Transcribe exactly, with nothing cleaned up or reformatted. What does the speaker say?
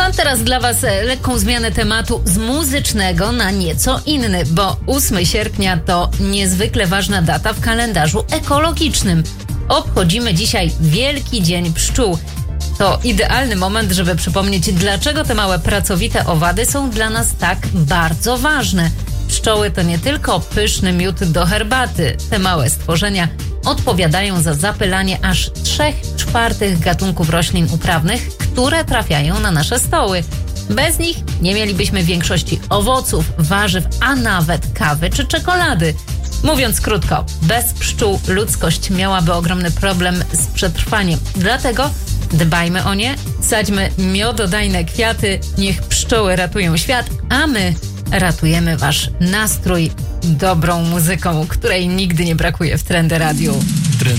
Mam teraz dla Was lekką zmianę tematu z muzycznego na nieco inny, bo ósmego sierpnia to niezwykle ważna data w kalendarzu ekologicznym. Obchodzimy dzisiaj Wielki Dzień Pszczół. To idealny moment, żeby przypomnieć, dlaczego te małe pracowite owady są dla nas tak bardzo ważne. Pszczoły to nie tylko pyszny miód do herbaty. Te małe stworzenia odpowiadają za zapylanie aż trzech czwartych gatunków roślin uprawnych, które trafiają na nasze stoły. Bez nich nie mielibyśmy większości owoców, warzyw, a nawet kawy czy czekolady. Mówiąc krótko, bez pszczół ludzkość miałaby ogromny problem z przetrwaniem. Dlatego dbajmy o nie, sadźmy miododajne kwiaty, niech pszczoły ratują świat, a my ratujemy Wasz nastrój dobrą muzyką, której nigdy nie brakuje w Trendy Radiu.